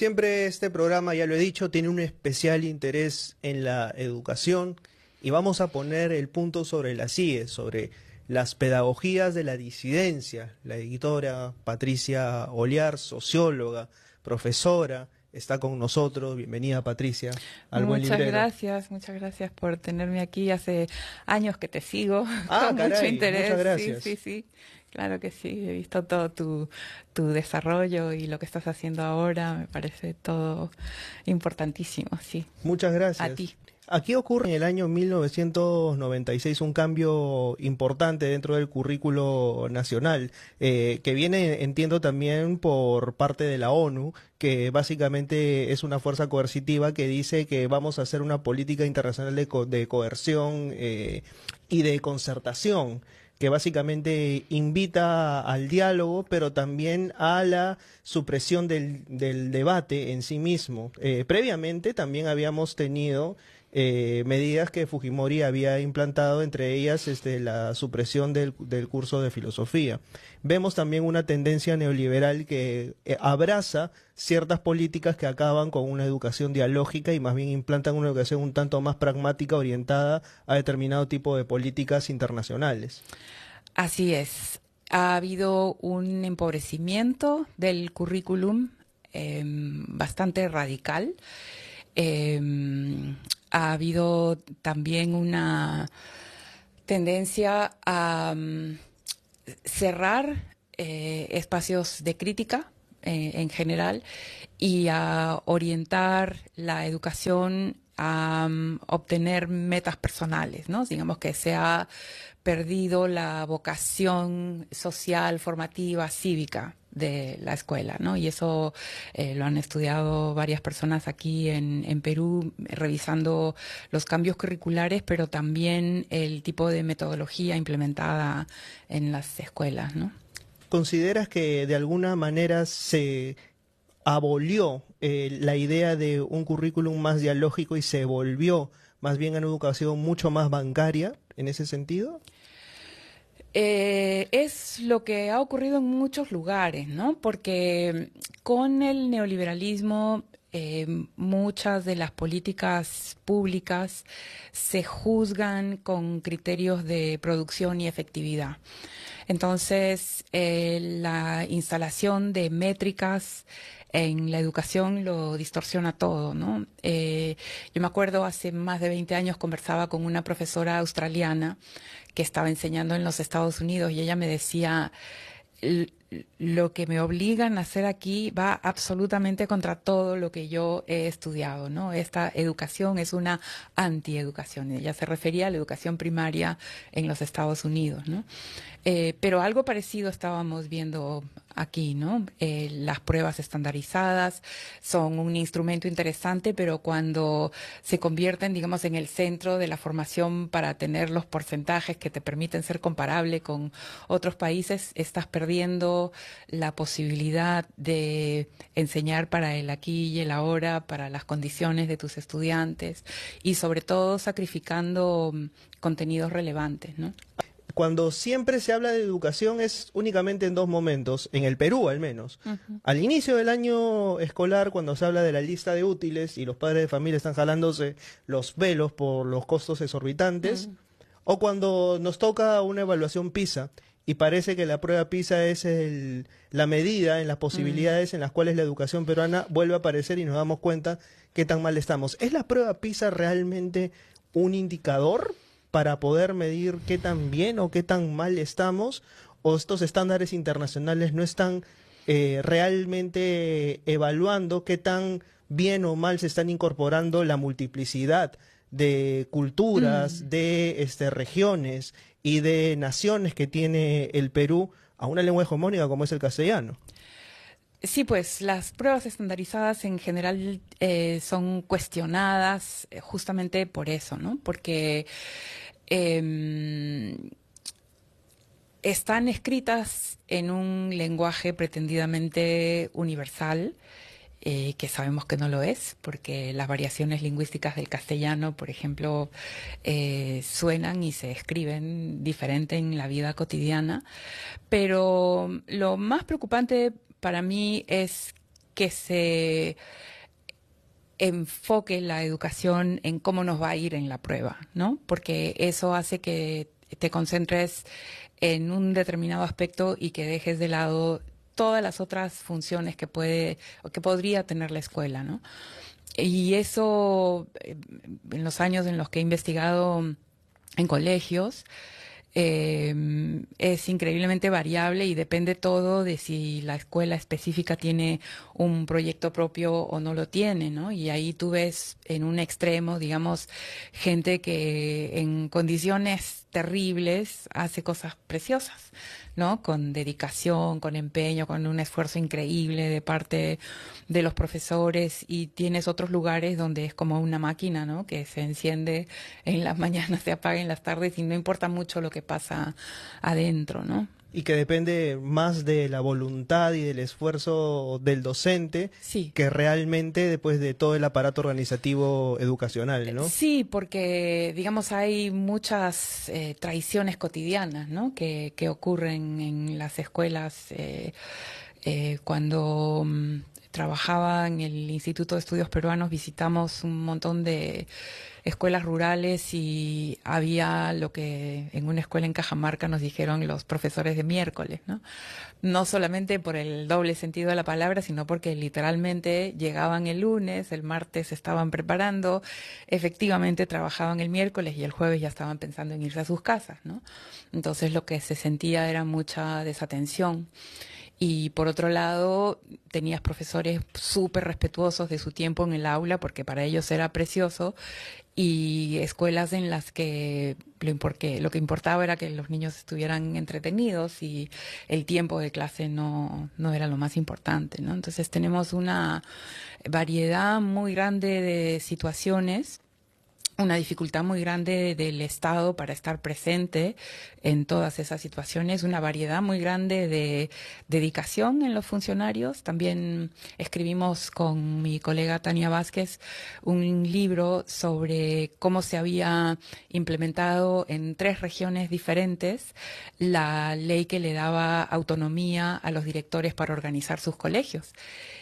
Siempre este programa, ya lo he dicho, tiene un especial interés en la educación y vamos a poner el punto sobre las IES, sobre las pedagogías de la disidencia. La editora Patricia Oliar, socióloga, profesora, está con nosotros. Bienvenida, Patricia, al Buen Librero. Muchas gracias por tenerme aquí. Hace años que te sigo con Caray, mucho interés. muchas gracias. Sí, claro que sí. He visto todo tu desarrollo y lo que estás haciendo ahora. Me parece todo importantísimo, sí. Muchas gracias. A ti. Aquí ocurre en el año 1996 un cambio importante dentro del currículo nacional, que viene, entiendo, también por parte de la ONU, que básicamente es una fuerza coercitiva que dice que vamos a hacer una política internacional de coerción y de concertación, que básicamente invita al diálogo, pero también a la supresión del debate en sí mismo. Previamente también habíamos tenido medidas que Fujimori había implantado, entre ellas la supresión del curso de filosofía. Vemos también una tendencia neoliberal que abraza ciertas políticas que acaban con una educación dialógica y más bien implantan una educación un tanto más pragmática, orientada a determinado tipo de políticas internacionales. Así es. Ha habido un empobrecimiento del currículum bastante radical. Ha habido también una tendencia a cerrar espacios de crítica en general y a orientar la educación a obtener metas personales, ¿no? Digamos que se ha perdido la vocación social, formativa, cívica de la escuela, ¿no? Y eso lo han estudiado varias personas aquí en Perú, revisando los cambios curriculares, pero también el tipo de metodología implementada en las escuelas, ¿no? ¿Consideras que de alguna manera se abolió la idea de un currículum más dialógico y se volvió más bien a una educación mucho más bancaria en ese sentido? Es lo que ha ocurrido en muchos lugares, ¿no? Porque con el neoliberalismo muchas de las políticas públicas se juzgan con criterios de producción y efectividad. Entonces, la instalación de métricas en la educación lo distorsiona todo, ¿no? Yo me acuerdo hace más de 20 años conversaba con una profesora australiana que estaba enseñando en los Estados Unidos y ella me decía, lo que me obligan a hacer aquí va absolutamente contra todo lo que yo he estudiado, ¿no? Esta educación es una antieducación. Ella se refería a la educación primaria en los Estados Unidos, ¿no? Pero algo parecido estábamos viendo aquí, ¿no? Las pruebas estandarizadas son un instrumento interesante, pero cuando se convierten, digamos, en el centro de la formación para tener los porcentajes que te permiten ser comparable con otros países, estás perdiendo la posibilidad de enseñar para el aquí y el ahora, para las condiciones de tus estudiantes y sobre todo sacrificando contenidos relevantes, ¿no? Cuando siempre se habla de educación es únicamente en dos momentos, en el Perú al menos. Al inicio del año escolar, cuando se habla de la lista de útiles y los padres de familia están jalándose los velos por los costos exorbitantes, o cuando nos toca una evaluación PISA y parece que la prueba PISA es la medida en las posibilidades en las cuales la educación peruana vuelve a aparecer y nos damos cuenta qué tan mal estamos. ¿Es la prueba PISA realmente un indicador para poder medir qué tan bien o qué tan mal estamos, o estos estándares internacionales no están realmente evaluando qué tan bien o mal se están incorporando la multiplicidad de culturas, de regiones y de naciones que tiene el Perú a una lengua hegemónica como es el castellano? Sí, pues las pruebas estandarizadas en general son cuestionadas justamente por eso, ¿no? Porque están escritas en un lenguaje pretendidamente universal, que sabemos que no lo es, porque las variaciones lingüísticas del castellano, por ejemplo, suenan y se escriben diferente en la vida cotidiana. Pero lo más preocupante para mí es que se enfoque la educación en cómo nos va a ir en la prueba, ¿no? Porque eso hace que te concentres en un determinado aspecto y que dejes de lado todas las otras funciones que puede o que podría tener la escuela, ¿no? Y eso, en los años en los que he investigado en colegios, es increíblemente variable y depende todo de si la escuela específica tiene un proyecto propio o no lo tiene, ¿no? Y ahí tú ves en un extremo, digamos, gente que en condiciones terribles hace cosas preciosas, ¿no? Con dedicación, con empeño, con un esfuerzo increíble de parte de los profesores, y tienes otros lugares donde es como una máquina, ¿no? Que se enciende en las mañanas, se apaga en las tardes y no importa mucho lo que pasa adentro, ¿no? Y que depende más de la voluntad y del esfuerzo del docente Sí. que realmente después de todo el aparato organizativo educacional, ¿no? Sí, porque digamos hay muchas traiciones cotidianas, ¿no? Que ocurren en las escuelas. Cuando trabajaba en el Instituto de Estudios Peruanos visitamos un montón de escuelas rurales y había lo que en una escuela en Cajamarca nos dijeron los profesores de miércoles, ¿no? No solamente por el doble sentido de la palabra, sino porque literalmente llegaban el lunes, el martes se estaban preparando, efectivamente trabajaban el miércoles y el jueves ya estaban pensando en irse a sus casas, ¿no? Entonces lo que se sentía era mucha desatención. Y por otro lado, tenías profesores súper respetuosos de su tiempo en el aula, porque para ellos era precioso, y escuelas en las que lo que importaba era que los niños estuvieran entretenidos y el tiempo de clase no era lo más importante, ¿no? Entonces tenemos una variedad muy grande de situaciones, una dificultad muy grande del Estado para estar presente en todas esas situaciones, una variedad muy grande de dedicación en los funcionarios. También escribimos con mi colega Tania Vázquez un libro sobre cómo se había implementado en 3 regiones diferentes la ley que le daba autonomía a los directores para organizar sus colegios.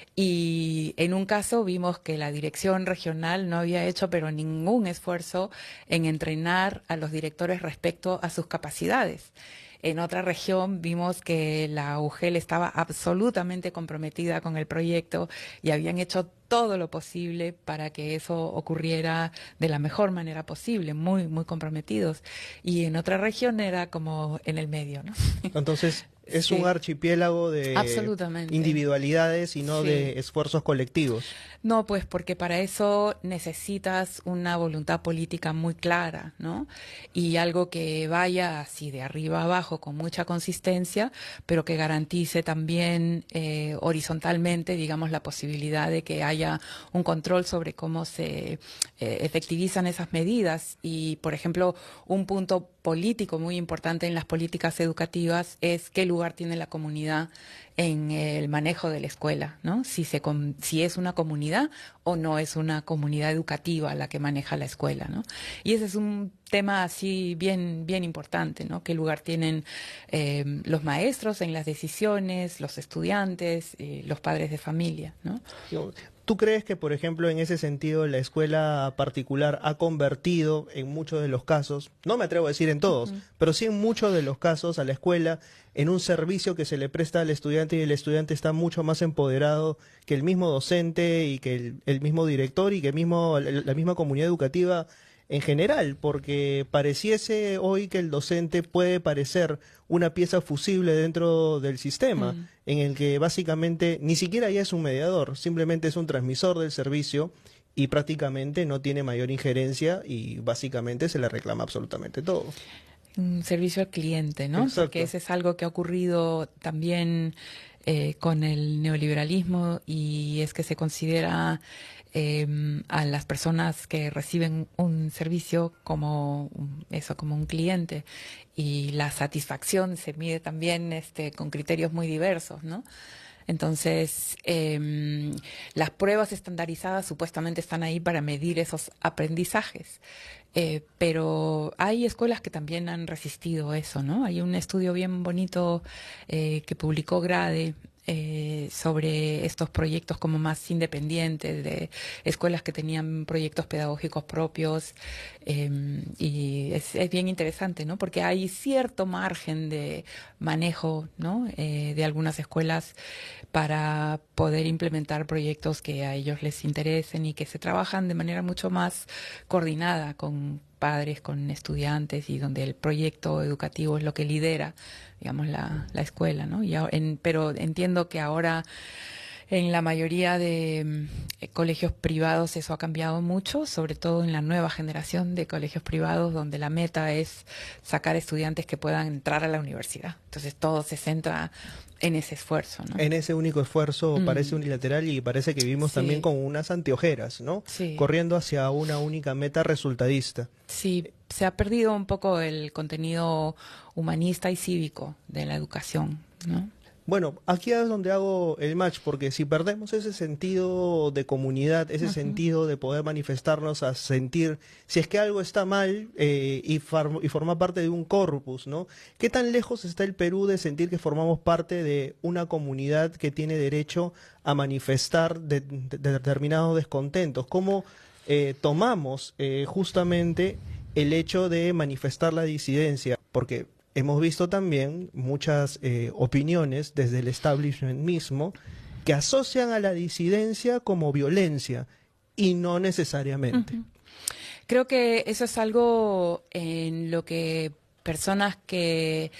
Y en un caso vimos que la dirección regional no había hecho pero ningún esfuerzo en entrenar a los directores respecto a sus capacidades. En otra región vimos que la UGEL estaba absolutamente comprometida con el proyecto y habían hecho todo lo posible para que eso ocurriera de la mejor manera posible, muy, muy comprometidos. Y en otra región era como en el medio, ¿no? Entonces, es Sí, un archipiélago de absolutamente. individualidades y no Sí. de esfuerzos colectivos. No, pues porque para eso necesitas una voluntad política muy clara, ¿no? Y algo que vaya así de arriba a abajo con mucha consistencia, pero que garantice también horizontalmente, digamos, la posibilidad de que haya un control sobre cómo se efectivizan esas medidas. Y, por ejemplo, un punto político muy importante en las políticas educativas es qué lugar tiene la comunidad en el manejo de la escuela, ¿no? Si es una comunidad o no es una comunidad educativa la que maneja la escuela, ¿no? Y ese es un tema así bien, bien importante, ¿no? ¿Qué lugar tienen los maestros en las decisiones, los estudiantes, los padres de familia, ¿no? ¿Tú crees que, por ejemplo, en ese sentido la escuela particular ha convertido en muchos de los casos, no me atrevo a decir en todos, pero sí en muchos de los casos a la escuela en un servicio que se le presta al estudiante y el estudiante está mucho más empoderado que el mismo docente y que el mismo director y que la misma comunidad educativa en general? Porque pareciese hoy que el docente puede parecer una pieza fusible dentro del sistema, en el que básicamente ni siquiera ya es un mediador, simplemente es un transmisor del servicio y prácticamente no tiene mayor injerencia y básicamente se le reclama absolutamente todo. Un servicio al cliente, ¿no? Exacto. Porque ese es algo que ha ocurrido también con el neoliberalismo, y es que se considera a las personas que reciben un servicio como como un cliente, y la satisfacción se mide también con criterios muy diversos, ¿no? Entonces, las pruebas estandarizadas supuestamente están ahí para medir esos aprendizajes, pero hay escuelas que también han resistido eso, ¿no? Hay un estudio bien bonito que publicó Grade sobre estos proyectos como más independientes, de escuelas que tenían proyectos pedagógicos propios, y es bien interesante, ¿no? Porque hay cierto margen de manejo, ¿no? De algunas escuelas para poder implementar proyectos que a ellos les interesen y que se trabajan de manera mucho más coordinada con padres, con estudiantes, y donde el proyecto educativo es lo que lidera, digamos, la escuela, ¿no? Pero entiendo que ahora en la mayoría de colegios privados eso ha cambiado mucho, sobre todo en la nueva generación de colegios privados, donde la meta es sacar estudiantes que puedan entrar a la universidad. Entonces todo se centra en ese esfuerzo, ¿no? En ese único esfuerzo parece unilateral, y parece que vivimos también con unas anteojeras, ¿no? Sí. Corriendo hacia una única meta resultadista. Sí, se ha perdido un poco el contenido humanista y cívico de la educación, ¿no? Bueno, aquí es donde hago el match, porque si perdemos ese sentido de comunidad, ese sentido de poder manifestarnos, a sentir si es que algo está mal, y formar parte de un corpus, ¿no? ¿Qué tan lejos está el Perú de sentir que formamos parte de una comunidad que tiene derecho a manifestar de determinados descontentos? ¿Cómo tomamos justamente el hecho de manifestar la disidencia? Porque hemos visto también muchas opiniones desde el establishment mismo que asocian a la disidencia como violencia, y no necesariamente. Creo que eso es algo en lo que personas que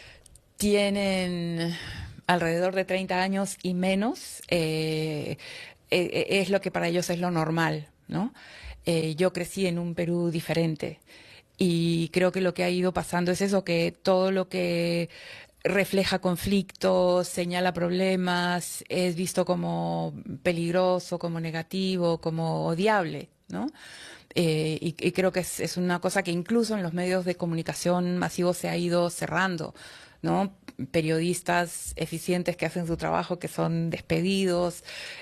tienen alrededor de 30 años y menos, es lo que para ellos es lo normal, ¿no? Yo crecí en un Perú diferente. Y creo que lo que ha ido pasando es eso, que todo lo que refleja conflictos, señala problemas, es visto como peligroso, como negativo, como odiable, ¿no? Y creo que es una cosa que incluso en los medios de comunicación masivos se ha ido cerrando, ¿no? Periodistas eficientes que hacen su trabajo, que son despedidos,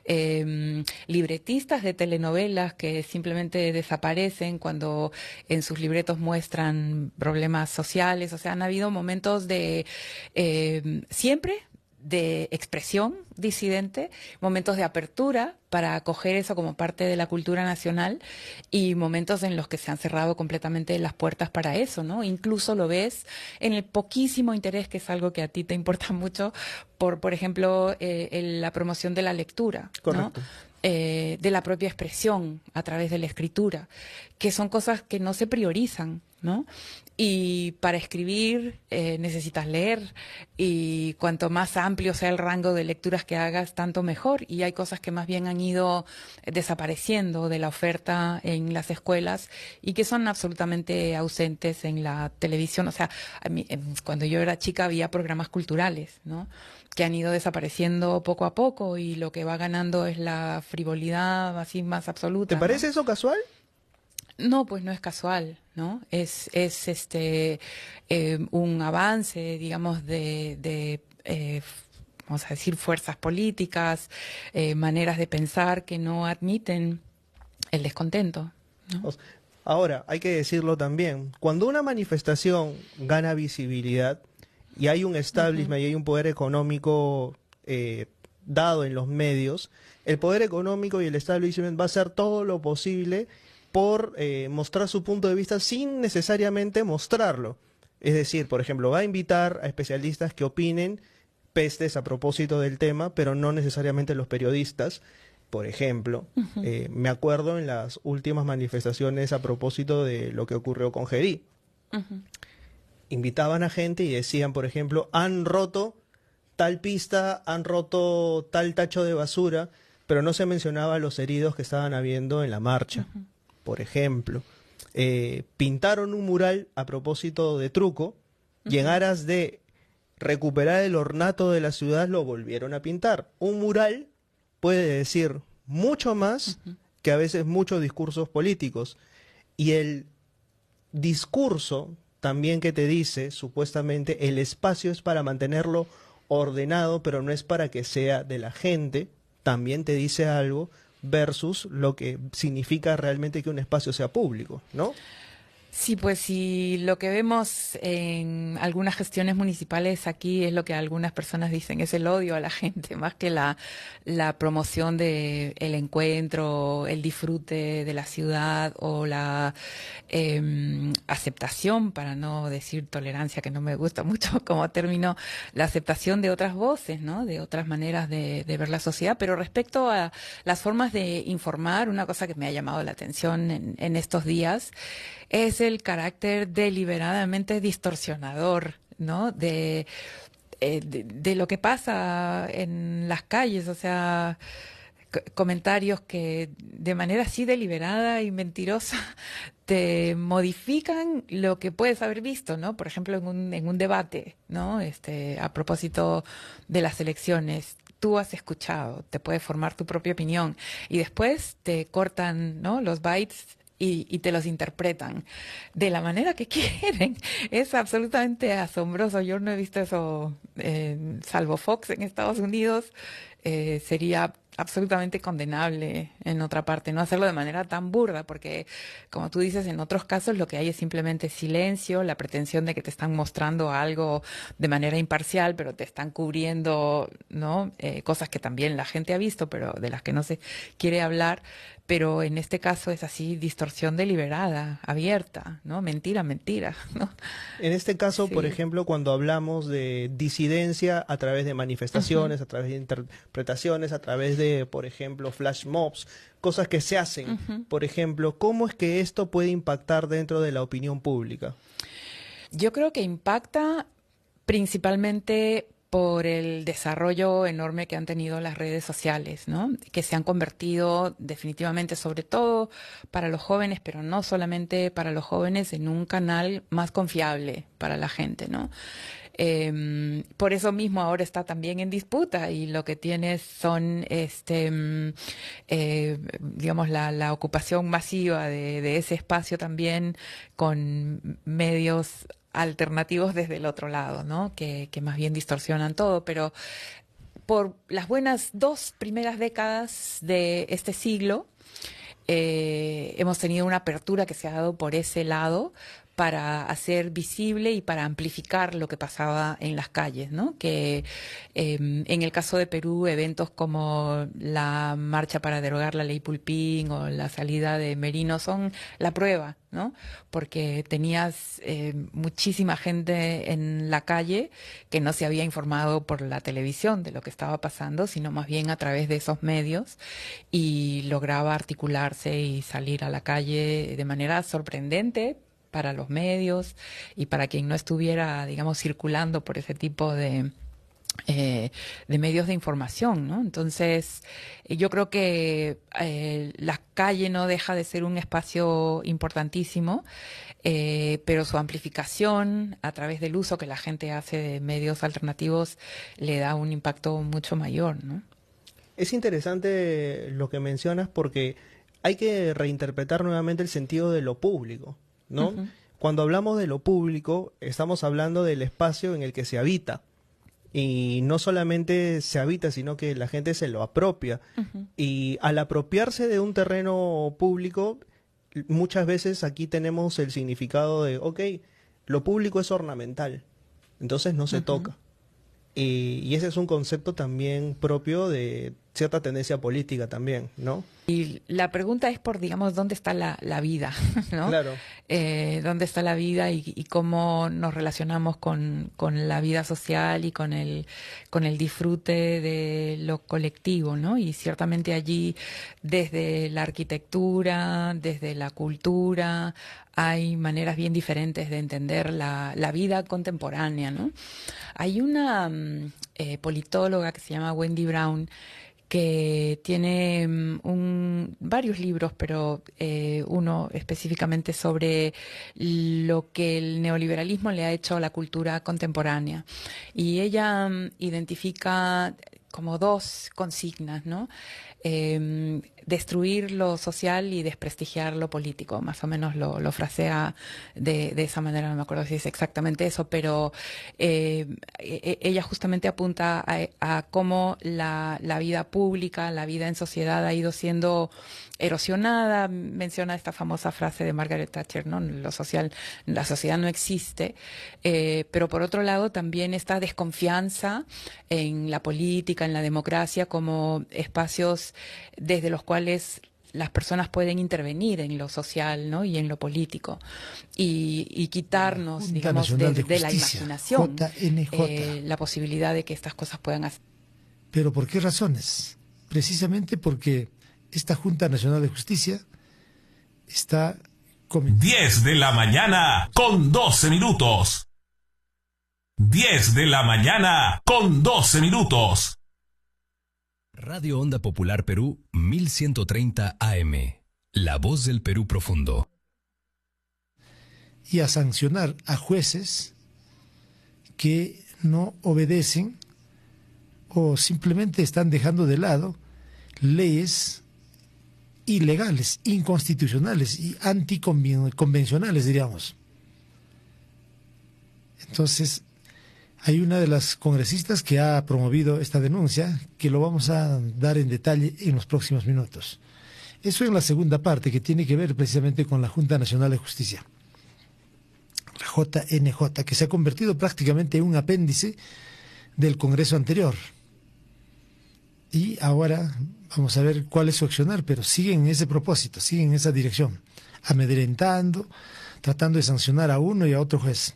libretistas de telenovelas que simplemente desaparecen cuando en sus libretos muestran problemas sociales. O sea, han habido momentos de siempre de expresión disidente, momentos de apertura para acoger eso como parte de la cultura nacional, y momentos en los que se han cerrado completamente las puertas para eso, ¿no? Incluso lo ves en el poquísimo interés, que es algo que a ti te importa mucho, por ejemplo, la promoción de la lectura, ¿no? Correcto. De la propia expresión a través de la escritura, que son cosas que no se priorizan, ¿no? Y para escribir necesitas leer, y cuanto más amplio sea el rango de lecturas que hagas, tanto mejor. Y hay cosas que más bien han ido desapareciendo de la oferta en las escuelas y que son absolutamente ausentes en la televisión. O sea, a mí, cuando yo era chica había programas culturales, ¿no?, que han ido desapareciendo poco a poco, y lo que va ganando es la frivolidad así más absoluta. ¿Te parece, ¿no?, eso casual? No, pues no es casual, ¿no? Es un avance, digamos, vamos a decir, fuerzas políticas, maneras de pensar que no admiten el descontento, ¿no? Ahora, hay que decirlo también, cuando una manifestación gana visibilidad y hay un establishment y hay un poder económico dado en los medios, el poder económico y el establishment va a hacer todo lo posible por mostrar su punto de vista sin necesariamente mostrarlo. Es decir, por ejemplo, va a invitar a especialistas que opinen pestes a propósito del tema, pero no necesariamente los periodistas. Por ejemplo, me acuerdo en las últimas manifestaciones a propósito de lo que ocurrió con Gerí. Invitaban a gente y decían, por ejemplo, han roto tal pista, han roto tal tacho de basura, pero no se mencionaba los heridos que estaban habiendo en la marcha. Por ejemplo, pintaron un mural a propósito de Truco, y en aras de recuperar el ornato de la ciudad lo volvieron a pintar. Un mural puede decir mucho más que a veces muchos discursos políticos, y el discurso también que te dice, supuestamente, el espacio es para mantenerlo ordenado, pero no es para que sea de la gente, también te dice algo versus lo que significa realmente que un espacio sea público, ¿no? Sí, pues si lo que vemos en algunas gestiones municipales aquí es lo que algunas personas dicen, es el odio a la gente, más que la promoción de el encuentro, el disfrute de la ciudad o la aceptación, para no decir tolerancia, que no me gusta mucho como término, la aceptación de otras voces, ¿no? De otras maneras de ver la sociedad. Pero respecto a las formas de informar, una cosa que me ha llamado la atención en estos días es el carácter deliberadamente distorsionador, ¿no? De lo que pasa en las calles, o sea, comentarios que de manera así deliberada y mentirosa te modifican lo que puedes haber visto, ¿no? Por ejemplo, en un debate, ¿no? A propósito de las elecciones. Tú has escuchado, te puedes formar tu propia opinión y después te cortan, ¿no? Los bytes y te los interpretan de la manera que quieren. Es absolutamente asombroso. Yo no he visto eso, salvo Fox en Estados Unidos. Sería absolutamente condenable en otra parte, no hacerlo de manera tan burda, porque como tú dices, en otros casos lo que hay es simplemente silencio, la pretensión de que te están mostrando algo de manera imparcial, pero te están cubriendo, ¿no? Cosas que también la gente ha visto, pero de las que no se quiere hablar. Pero en este caso es así, distorsión deliberada, abierta, ¿no? Mentira, mentira, ¿no? En este caso, por Sí. ejemplo, cuando hablamos de disidencia a través de manifestaciones, a través de interpretaciones, a través de, por ejemplo, flash mobs, cosas que se hacen, por ejemplo, ¿cómo es que esto puede impactar dentro de la opinión pública? Yo creo que impacta principalmente por el desarrollo enorme que han tenido las redes sociales, ¿no? Que se han convertido definitivamente, sobre todo para los jóvenes, pero no solamente para los jóvenes, en un canal más confiable para la gente, ¿no? Por eso mismo ahora está también en disputa y lo que tienes son, digamos, la ocupación masiva de ese espacio también con medios alternativos desde el otro lado, ¿no? Que más bien distorsionan todo, pero por las buenas 2 primeras décadas de este siglo, hemos tenido una apertura que se ha dado por ese lado para hacer visible y para amplificar lo que pasaba en las calles, ¿no? Que en el caso de Perú, eventos como la marcha para derogar la ley Pulpín o la salida de Merino son la prueba, ¿no? Porque tenías muchísima gente en la calle que no se había informado por la televisión de lo que estaba pasando, sino más bien a través de esos medios y lograba articularse y salir a la calle de manera sorprendente para los medios y para quien no estuviera, digamos, circulando por ese tipo de medios de información, ¿no? Entonces, yo creo que la calle no deja de ser un espacio importantísimo, pero su amplificación a través del uso que la gente hace de medios alternativos le da un impacto mucho mayor, ¿no? Es interesante lo que mencionas porque hay que reinterpretar nuevamente el sentido de lo público, ¿no? Ujú. Cuando hablamos de lo público, estamos hablando del espacio en el que se habita. Y no solamente se habita, sino que la gente se lo apropia. Ujú. Y al apropiarse de un terreno público, muchas veces aquí tenemos el significado de, ok, lo público es ornamental, entonces no se Ujú. toca. Y ese es un concepto también propio de cierta tendencia política también, ¿no? Y la pregunta es por, digamos, ¿dónde está la vida? ¿No? Claro. ¿Dónde está la vida y cómo nos relacionamos con la vida social y con el disfrute de lo colectivo, ¿no? Y ciertamente allí, desde la arquitectura, desde la cultura, hay maneras bien diferentes de entender la vida contemporánea, ¿no? Hay una politóloga que se llama Wendy Brown, que tiene varios libros, pero uno específicamente sobre lo que el neoliberalismo le ha hecho a la cultura contemporánea. Y ella identifica como dos consignas, ¿no? Destruir lo social y desprestigiar lo político, más o menos lo frasea de esa manera, no me acuerdo si es exactamente eso, pero ella justamente apunta a cómo la vida pública, la vida en sociedad ha ido siendo erosionada. Menciona esta famosa frase de Margaret Thatcher, ¿no? Lo social, la sociedad no existe, pero por otro lado también esta desconfianza en la política, en la democracia, como espacios desde los cuales las personas pueden intervenir en lo social, ¿no? Y en lo político, y quitarnos, digamos, de la imaginación, la posibilidad de que estas cosas puedan hacer. ¿Pero por qué razones? Precisamente porque esta Junta Nacional de Justicia está... 10 de la mañana con 12 minutos. 10 de la mañana con 12 minutos. Radio Onda Popular Perú 1130 AM. La voz del Perú profundo. Y a sancionar a jueces que no obedecen o simplemente están dejando de lado leyes ilegales, inconstitucionales y anticonvencionales, diríamos. Entonces, hay una de las congresistas que ha promovido esta denuncia, que lo vamos a dar en detalle en los próximos minutos. Eso en la segunda parte, que tiene que ver precisamente con la Junta Nacional de Justicia, la JNJ, que se ha convertido prácticamente en un apéndice del Congreso anterior. Y ahora vamos a ver cuál es su accionar, pero siguen en ese propósito, siguen en esa dirección, amedrentando, tratando de sancionar a uno y a otro juez.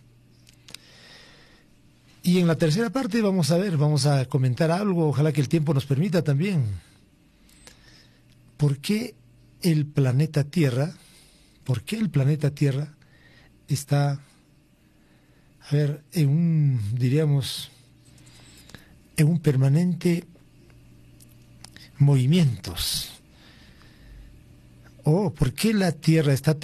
Y en la tercera parte vamos a comentar algo, ojalá que el tiempo nos permita también. ¿Por qué el planeta Tierra está, en un permanente movimientos? ¿O por qué la Tierra está